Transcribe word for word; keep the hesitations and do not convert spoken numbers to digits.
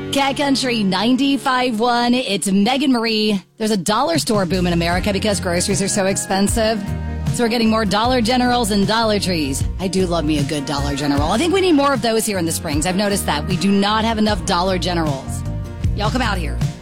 Cat Country ninety-five one. It's Megan Marie. There's a dollar store boom in America because groceries are so expensive. So we're getting more Dollar Generals and Dollar Trees. I do love me a good Dollar General. I think we need more of those here in the Springs. I've noticed that. We do not have enough Dollar Generals. Y'all come out here.